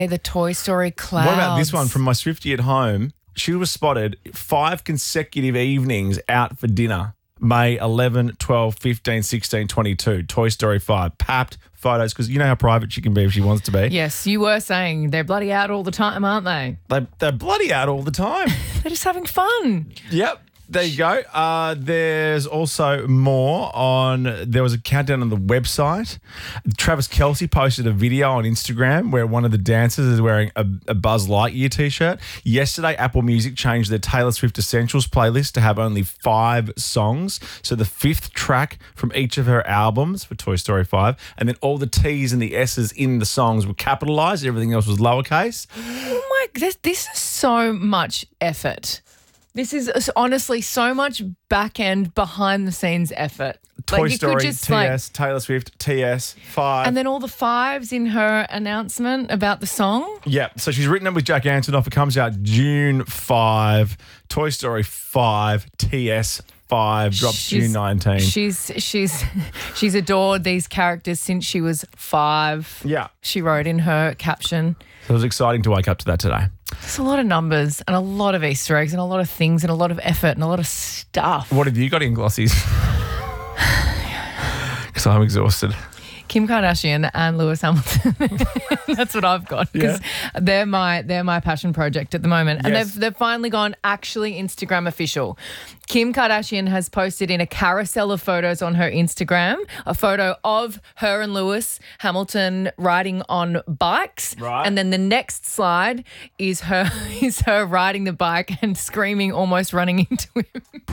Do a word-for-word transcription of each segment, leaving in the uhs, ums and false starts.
The Toy Story clouds. What about this one from my Swiftie at home? She was spotted five consecutive evenings out for dinner. May eleventh, twelfth, fifteenth, sixteenth, twenty-two. Toy Story five. Papped photos because you know how private she can be if she wants to be. Yes, you were saying they're bloody out all the time, aren't they? They, they're bloody out all the time. They're just having fun. Yep. There you go. Uh, there's also more on, there was a countdown on the website. Travis Kelce posted a video on Instagram where one of the dancers is wearing a, a Buzz Lightyear t-shirt. Yesterday, Apple Music changed their Taylor Swift Essentials playlist to have only five songs. So the fifth track from each of her albums for Toy Story five, and then all the T's and the S's in the songs were capitalized. Everything else was lowercase. Oh my, this, this is so much effort. This is honestly so much back-end, behind-the-scenes effort. Toy like you Story, could just, T S, like, Taylor Swift, T S, five. and then all the fives in her announcement about the song. Yeah, so she's written it with Jack Antonoff. It comes out June fifth. Toy Story five, T S five, drops She's- June nineteenth. She's she's she's adored these characters since she was five. Yeah. She wrote in her caption. So it was exciting to wake up to that today. It's a lot of numbers and a lot of Easter eggs and a lot of things and a lot of effort and a lot of stuff. What have you got in glossies? Because I'm exhausted. Kim Kardashian and Lewis Hamilton. That's what I've got because they're my they're my passion project at the moment. And Yes. they've they've finally gone actually Instagram official. Kim Kardashian has posted in a carousel of photos on her Instagram a photo of her and Lewis Hamilton riding on bikes. Right. And then the next slide is her is her riding the bike and screaming, almost running into him.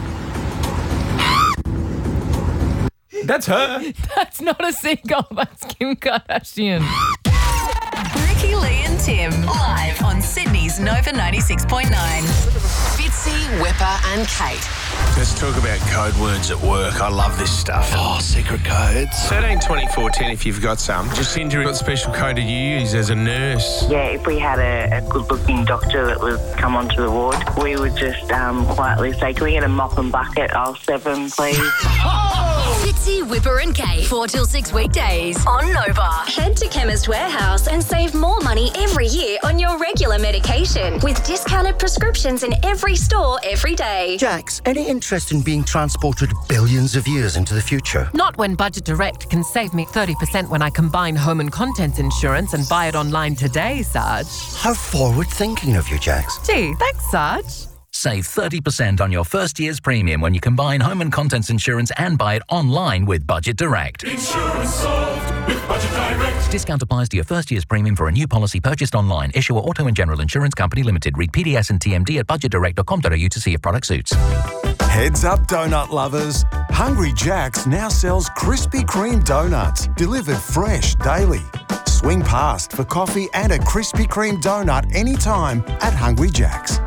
That's her. That's not a seagull, that's Kim Kardashian. Ricky, Lee and Tim, live on Sydney's Nova ninety-six point nine. Fitzy, Whipper and Kate. Let's talk about code words at work. I love this stuff. Oh, secret codes. thirteen twenty-four ten if you've got some. Jacinda, what special code did you use as a nurse? Yeah, if we had a, a good-looking doctor that would come onto the ward, we would just um, quietly say, can we get a mop and bucket, aisle seven, please? Fitzy, Whipper and Kate. four till six weekdays on Nova. Head to Chemist Warehouse and save more money every year on your regular medication with discounted prescriptions in every store every day. Jax, any interest in being transported billions of years into the future? Not when Budget Direct can save me thirty percent when I combine home and contents insurance and buy it online today, Sarge. How forward-thinking of you, Jax. Gee, thanks, Sarge. Save thirty percent on your first year's premium when you combine home and contents insurance and buy it online with Budget Direct. Insurance solved with Budget Direct. Discount applies to your first year's premium for a new policy purchased online. Issuer Auto and General Insurance Company Limited. Read P D S and T M D at budget direct dot com dot a u to see if product suits. Heads up, donut lovers. Hungry Jack's now sells Krispy Kreme donuts, delivered fresh daily. Swing past for coffee and a Krispy Kreme donut anytime at Hungry Jack's.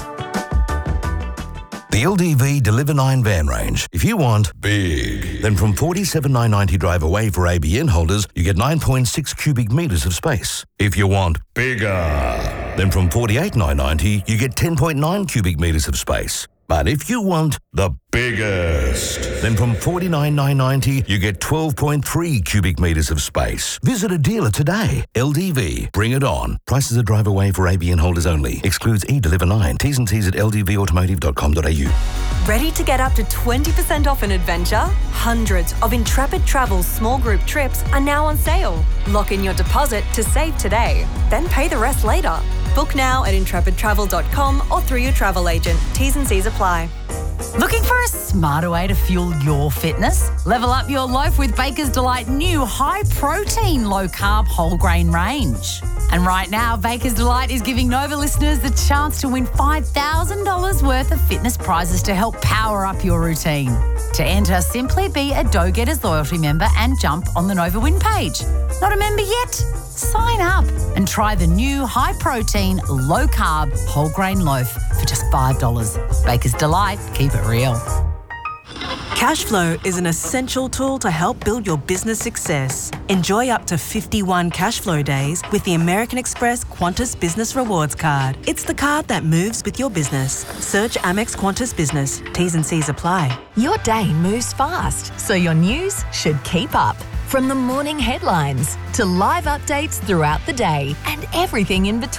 The L D V Deliver nine van range. If you want big, then from forty-seven thousand nine hundred ninety drive away for A B N holders, you get nine point six cubic metres of space. If you want bigger, then from forty-eight thousand nine hundred ninety, you get ten point nine cubic metres of space. But if you want the biggest, then from forty-nine thousand nine hundred ninety, you get twelve point three cubic metres of space. Visit a dealer today. L D V, bring it on. Prices are drive away for A B N holders only. Excludes e-Deliver nine. T's and C's at l d v automotive dot com dot a u. Ready to get up to twenty percent off an adventure? Hundreds of Intrepid Travel's small group trips are now on sale. Lock in your deposit to save today, then pay the rest later. Book now at intrepid travel dot com or through your travel agent. T's and C's apply. Looking for a smarter way to fuel your fitness? Level up your life with Baker's Delight new high-protein, low-carb, whole-grain range. And right now, Baker's Delight is giving Nova listeners the chance to win five thousand dollars worth of fitness prizes to help power up your routine. To enter, simply be a Dough Getters loyalty member and jump on the Nova Win page. Not a member yet? Sign up and try the new high-protein, low-carb, whole-grain loaf for just five dollars. Baker's Delight. Keep it real. Cashflow is an essential tool to help build your business success. Enjoy up to fifty-one Cashflow days with the American Express Qantas Business Rewards Card. It's the card that moves with your business. Search Amex Qantas Business. T's and C's apply. Your day moves fast, so your news should keep up. From the morning headlines to live updates throughout the day and everything in between.